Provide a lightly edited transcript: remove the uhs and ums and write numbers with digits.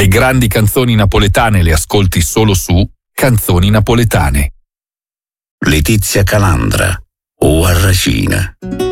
Le grandi canzoni napoletane le ascolti solo su Canzoni Napoletane. Letizia Calandra o Arracina.